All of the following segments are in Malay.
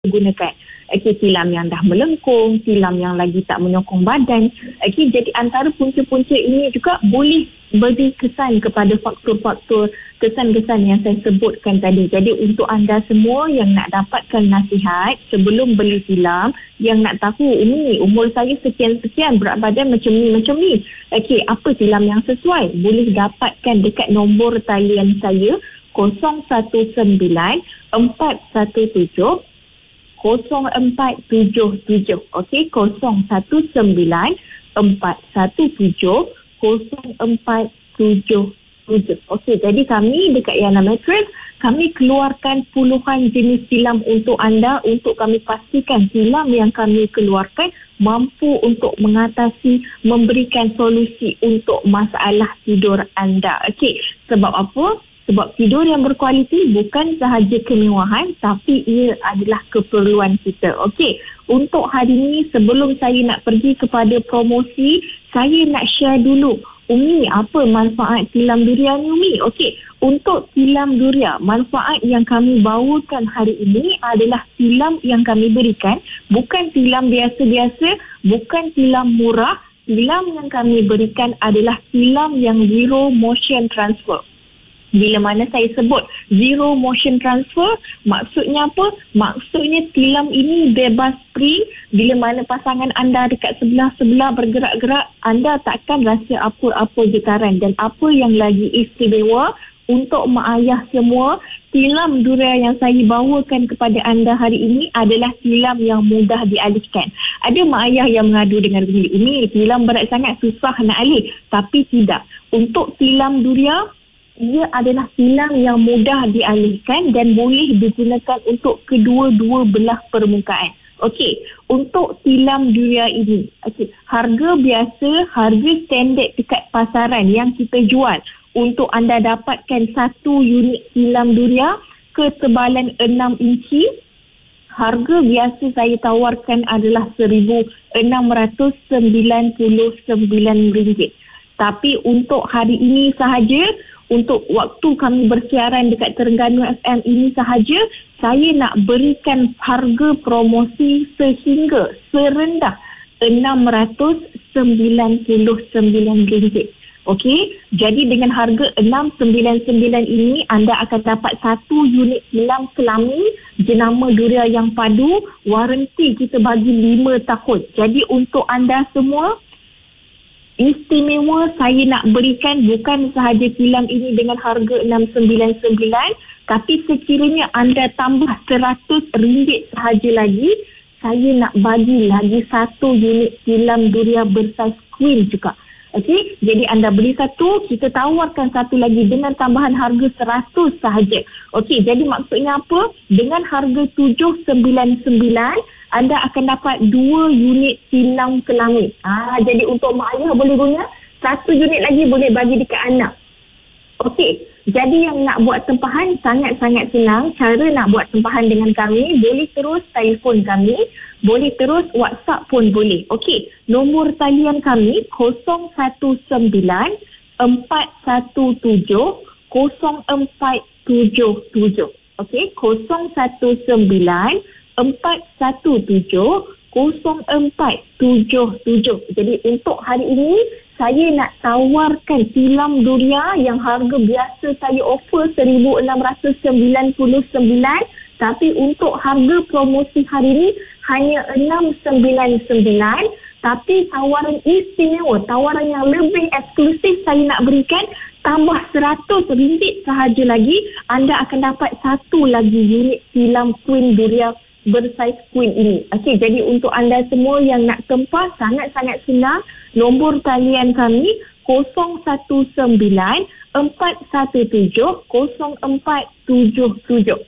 gunakan. Okey, tilam yang dah melengkung, tilam yang lagi tak menyokong badan. Okey, jadi antara punca-punca ini juga boleh beri kesan kepada faktor-faktor kesan-kesan yang saya sebutkan tadi. Jadi untuk anda semua yang nak dapatkan nasihat sebelum beli tilam, yang nak tahu ini umur saya sekian-sekian, berat badan macam ni. Okey, apa tilam yang sesuai? Boleh dapatkan dekat nombor talian saya 019 417 0477. Okey, 019 417 0477. Okey, jadi kami dekat Yana Mattress, kami keluarkan puluhan jenis tilam untuk anda, untuk kami pastikan tilam yang kami keluarkan mampu untuk mengatasi, memberikan solusi untuk masalah tidur anda. Okey, sebab apa? Sebab tidur yang berkualiti bukan sahaja kemewahan, tapi ia adalah keperluan kita. Okey, untuk hari ini sebelum saya nak pergi kepada promosi, saya nak share dulu. Umi, apa manfaat tilam Duria ni, Umi? Okey, untuk tilam Duria, manfaat yang kami bawakan hari ini adalah tilam yang kami berikan. Bukan tilam biasa-biasa, bukan tilam murah. Tilam yang kami berikan adalah tilam yang zero motion transfer. Bila mana saya sebut zero motion transfer, maksudnya apa? Maksudnya tilam ini bebas spring. Bila mana pasangan anda dekat sebelah-sebelah bergerak-gerak, anda takkan rasa apa-apa getaran. Dan apa yang lagi istimewa untuk mak ayah semua, tilam Duria yang saya bawakan kepada anda hari ini adalah tilam yang mudah dialihkan. Ada mak ayah yang mengadu dengan Umi, tilam berat sangat, susah nak alih. Tapi tidak. Untuk tilam Duria, ia adalah tilam yang mudah dialihkan dan boleh digunakan untuk kedua-dua belah permukaan. Okey, untuk tilam Duria ini, harga biasa, harga standard dekat pasaran yang kita jual untuk anda dapatkan satu unit tilam Duria ketebalan 6 inci, harga biasa saya tawarkan adalah RM1,699. Tapi untuk hari ini sahaja, untuk waktu kami bersiaran dekat Terengganu FM ini sahaja, saya nak berikan harga promosi sehingga serendah RM699. Okey, jadi dengan harga 699 ini, anda akan dapat satu unit tilam kelamin jenama Duria yang padu, waranti kita bagi 5 tahun. Jadi untuk anda semua, istimewa saya nak berikan bukan sahaja tilam ini dengan harga 699, tapi sekiranya anda tambah RM100 sahaja lagi, saya nak bagi lagi satu unit tilam Duria bersaiz queen juga. Okey, jadi anda beli satu, kita tawarkan satu lagi dengan tambahan harga 100 sahaja. Okey, jadi maksudnya apa? Dengan harga 799, anda akan dapat 2 unit tilam kelamin. Jadi untuk mak ayah boleh guna, satu unit lagi boleh bagi dekat anak. Okey, jadi yang nak buat tempahan sangat-sangat senang. Cara nak buat tempahan dengan kami, boleh terus telefon kami, boleh terus WhatsApp pun boleh. Okey, nombor talian kami 019 417 0477. Okey, 019 417 0477. Jadi untuk hari ini saya nak tawarkan tilam Duria yang harga biasa saya offer RM1,699, tapi untuk harga promosi hari ini hanya RM699. Tapi tawaran istimewa, tawaran yang lebih eksklusif saya nak berikan, tambah RM100 sahaja lagi, anda akan dapat satu lagi unit tilam queen Duria bersaiz queen ini. Okey, jadi untuk anda semua yang nak tempah sangat-sangat senang. Nombor talian kami 019 417 0477. 019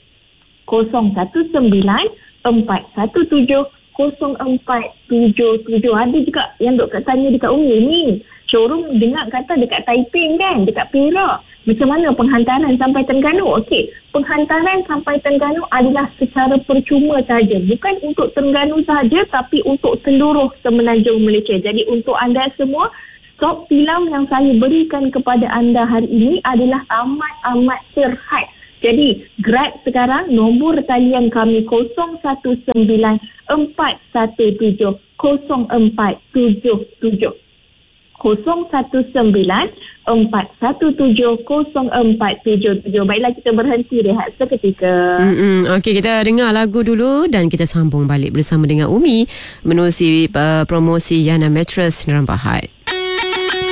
417 0477. Ada juga yang duk tanya dekat Umi ni, showroom dengar kata dekat Taiping kan, dekat Perak, macam mana penghantaran sampai Terengganu? Okey, penghantaran sampai Terengganu adalah secara percuma saja, bukan untuk Terengganu saja, tapi untuk seluruh semenanjung Malaysia. Jadi untuk anda semua, stok tilam yang saya berikan kepada anda hari ini adalah amat-amat terhad. Jadi Grab sekarang nombor talian kami 0194170477. 0194170477. Baiklah, kita berhenti rehat seketika. Okey, kita dengar lagu dulu dan kita sambung balik bersama dengan Umi menerusi promosi Yana Mattress Neram Bahad.